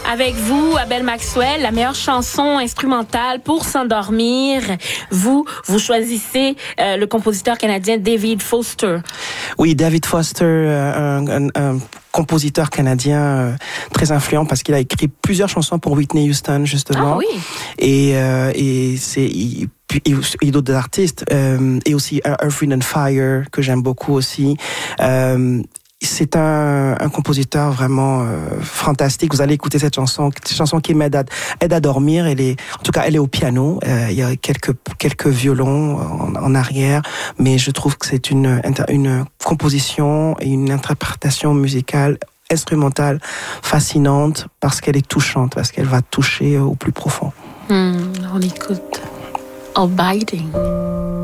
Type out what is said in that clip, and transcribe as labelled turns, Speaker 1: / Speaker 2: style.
Speaker 1: Avec vous, Abel Maxwell, la meilleure chanson instrumentale pour s'endormir. Vous choisissez le compositeur canadien David Foster.
Speaker 2: Oui, David Foster, un compositeur canadien très influent parce qu'il a écrit plusieurs chansons pour Whitney Houston, justement.
Speaker 1: Ah oui.
Speaker 2: Et d'autres artistes, et aussi Earth, Wind and Fire, que j'aime beaucoup aussi. C'est un compositeur vraiment fantastique. Vous allez écouter cette chanson qui m'aide à dormir. Elle est au piano. Il y a quelques violons en arrière, mais je trouve que c'est une composition et une interprétation musicale instrumentale fascinante parce qu'elle est touchante, parce qu'elle va toucher au plus profond.
Speaker 1: On écoute All Biting.